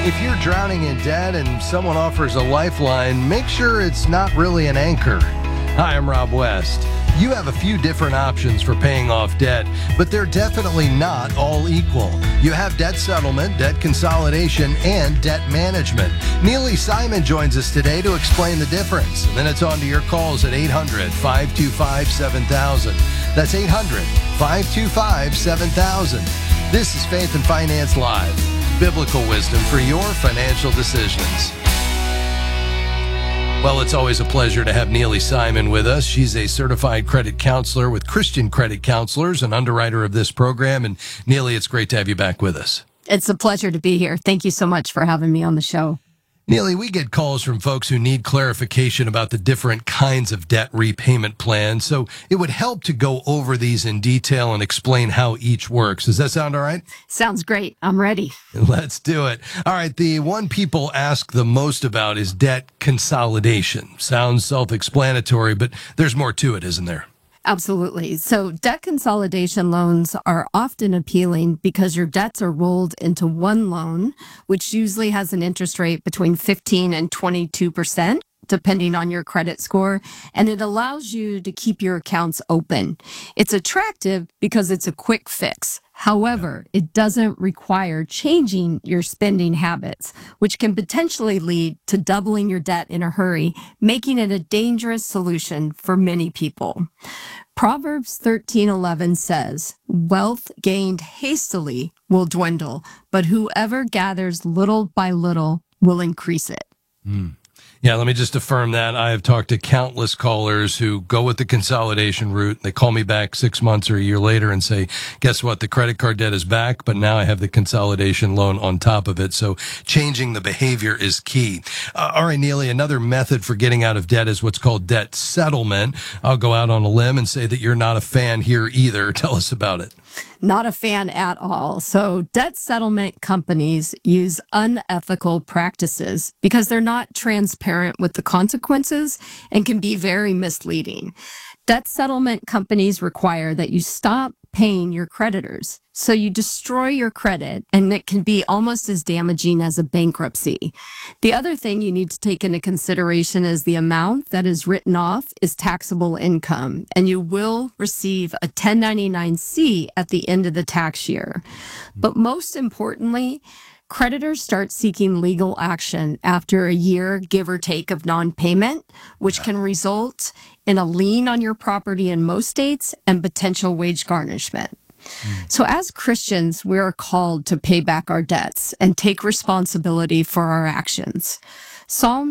If you're drowning in debt and someone offers a lifeline, make sure it's not really an anchor. Hi, I'm Rob West. You have a few different options for paying off debt, but they're definitely not all equal. You have debt settlement, debt consolidation, and debt management. Neely Simon joins us today to explain the difference. And then it's on to your calls at 800-525-7000. That's 800-525-7000. This is Faith and Finance Live. Biblical wisdom for your financial decisions. Well, it's always a pleasure to have Neely Simon with us. She's a certified credit counselor with Christian Credit Counselors, an underwriter of this program. And Neely, it's great to have you back with us. It's a pleasure to be here. Thank you so much for having me on the show. Neely, we get calls from folks who need clarification about the different kinds of debt repayment plans. So it would help to go over these in detail and explain how each works. Does that sound all right? Sounds great. I'm ready. Let's do it. All right. The one people ask the most about is debt consolidation. Sounds self-explanatory, but there's more to it, isn't there? Absolutely. So debt consolidation loans are often appealing because your debts are rolled into one loan, which usually has an interest rate between 15 and 22%, depending on your credit score, and it allows you to keep your accounts open. It's attractive because it's a quick fix. However, it doesn't require changing your spending habits, which can potentially lead to doubling your debt in a hurry, making it a dangerous solution for many people. Proverbs 13:11 says, "Wealth gained hastily will dwindle, but whoever gathers little by little will increase it." Yeah, let me just affirm that. I have talked to countless callers who go with the consolidation route. They call me back 6 months or a year later and say, guess what? The credit card debt is back, but now I have the consolidation loan on top of it. So changing the behavior is key. All right, Neely, another method for getting out of debt is what's called debt settlement. I'll go out on a limb and say that you're not a fan here either. Tell us about it. Not a fan at all. So debt settlement companies use unethical practices because they're not transparent with the consequences and can be very misleading. Debt settlement companies require that you stop paying your creditors. So you destroy your credit, and it can be almost as damaging as a bankruptcy. The other thing you need to take into consideration is the amount that is written off is taxable income, and you will receive a 1099-C at the end of the tax year. But most importantly, creditors start seeking legal action after a year, give or take, of non-payment, which can result in a lien on your property in most states and potential wage garnishment. So as Christians, we are called to pay back our debts and take responsibility for our actions. Psalm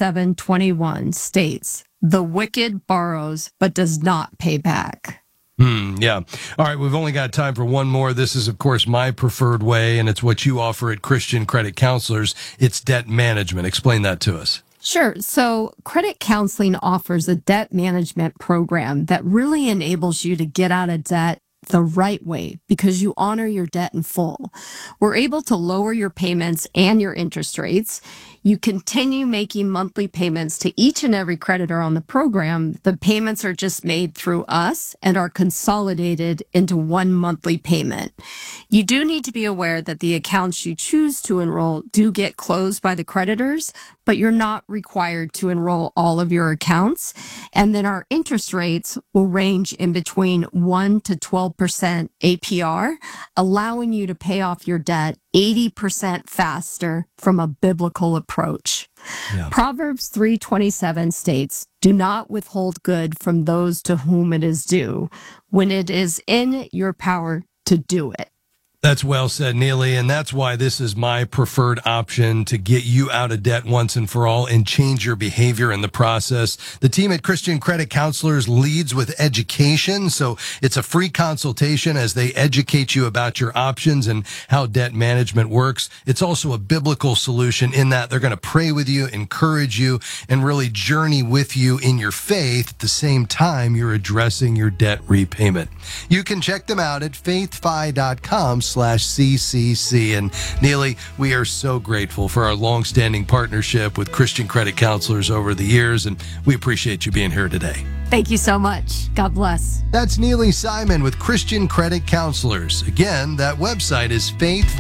37:21 states, "The wicked borrows but does not pay back." Yeah. All right. We've only got time for one more. This is, of course, my preferred way, and it's what you offer at Christian Credit Counselors. It's debt management. Explain that to us. Sure. So credit counseling offers a debt management program that really enables you to get out of debt the right way because you honor your debt in full. We're able to lower your payments and your interest rates. You continue making monthly payments to each and every creditor on the program. The payments are just made through us and are consolidated into one monthly payment. You do need to be aware that the accounts you choose to enroll do get closed by the creditors, but you're not required to enroll all of your accounts. And then our interest rates will range in between 1 to 12% APR, allowing you to pay off your debt 80% faster from a biblical approach. Yeah. Proverbs 3:27 states, "Do not withhold good from those to whom it is due, when it is in your power to do it." That's well said, Neely, and that's why this is my preferred option to get you out of debt once and for all and change your behavior in the process. The team at Christian Credit Counselors leads with education, so it's a free consultation as they educate you about your options and how debt management works. It's also a biblical solution in that they're going to pray with you, encourage you, and really journey with you in your faith at the same time you're addressing your debt repayment. You can check them out at faithfi.com/CCC. And Neely, we are so grateful for our long-standing partnership with Christian Credit Counselors over the years, and we appreciate you being here today. Thank you so much. God bless. That's Neely Simon with Christian Credit Counselors. Again, that website is faithfi